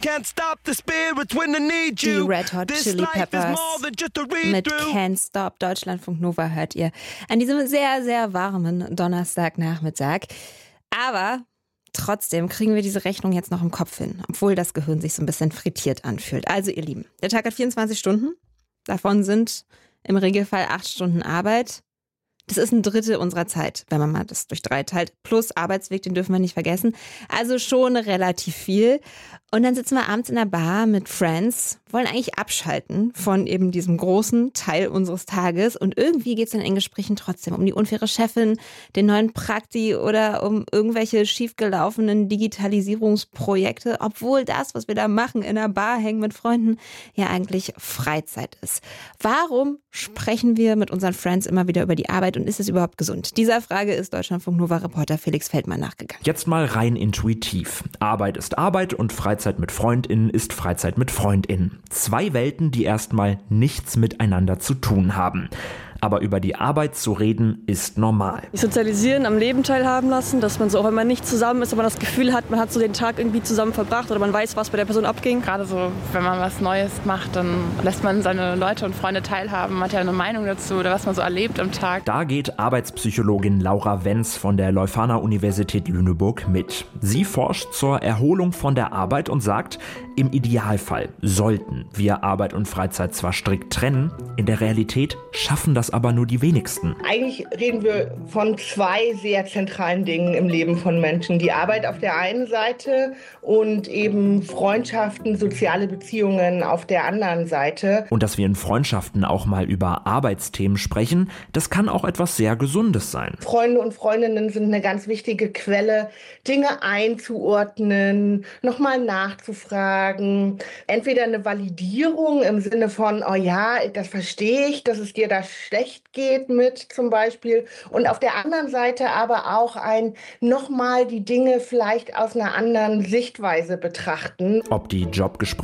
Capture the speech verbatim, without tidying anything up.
Die Red Hot Chili Peppers mit Can't Stop. Deutschlandfunk Nova hört ihr an diesem sehr, sehr warmen Donnerstagnachmittag. Aber trotzdem kriegen wir diese Rechnung jetzt noch im Kopf hin, obwohl das Gehirn sich so ein bisschen frittiert anfühlt. Also ihr Lieben, der Tag hat vierundzwanzig Stunden. Davon sind im Regelfall acht Stunden Arbeit. Das ist ein Drittel unserer Zeit, wenn man mal das durch drei teilt. Plus Arbeitsweg, den dürfen wir nicht vergessen. Also schon relativ viel. Und dann sitzen wir abends in der Bar mit Friends, wollen eigentlich abschalten von eben diesem großen Teil unseres Tages. Und irgendwie geht es dann in Gesprächen trotzdem um die unfaire Chefin, den neuen Prakti oder um irgendwelche schiefgelaufenen Digitalisierungsprojekte. Obwohl das, was wir da machen, in der Bar hängen mit Freunden, ja eigentlich Freizeit ist. Warum sprechen wir mit unseren Friends immer wieder über die Arbeit und ist es überhaupt gesund? Dieser Frage ist Deutschlandfunk Nova-Reporter Felix Feldmann nachgegangen. Jetzt mal rein intuitiv. Arbeit ist Arbeit und Freizeit mit FreundInnen ist Freizeit mit FreundInnen. Zwei Welten, die erstmal nichts miteinander zu tun haben. Aber über die Arbeit zu reden, ist normal. Sozialisieren, am Leben teilhaben lassen, dass man so, auch wenn man nicht zusammen ist, aber man das Gefühl hat, man hat so den Tag irgendwie zusammen verbracht oder man weiß, was bei der Person abging. Gerade so, wenn man was Neues macht, dann lässt man seine Leute und Freunde teilhaben, man hat ja eine Meinung dazu oder was man so erlebt am Tag. Da geht Arbeitspsychologin Laura Wenz von der Leuphana-Universität Lüneburg mit. Sie forscht zur Erholung von der Arbeit und sagt, im Idealfall sollten wir Arbeit und Freizeit zwar strikt trennen, in der Realität schaffen das aber nur die wenigsten. Eigentlich reden wir von zwei sehr zentralen Dingen im Leben von Menschen. Die Arbeit auf der einen Seite und eben Freundschaften, soziale Beziehungen auf der anderen Seite. Und dass wir in Freundschaften auch mal über Arbeitsthemen sprechen, das kann auch etwas sehr Gesundes sein. Freunde und Freundinnen sind eine ganz wichtige Quelle, Dinge einzuordnen, nochmal nachzufragen. Entweder eine Validierung im Sinne von, oh ja, das verstehe ich, dass es dir da schlecht geht mit zum Beispiel. Und auf der anderen Seite aber auch ein nochmal die Dinge vielleicht aus einer anderen Sichtweise betrachten. Ob die Jobgespräche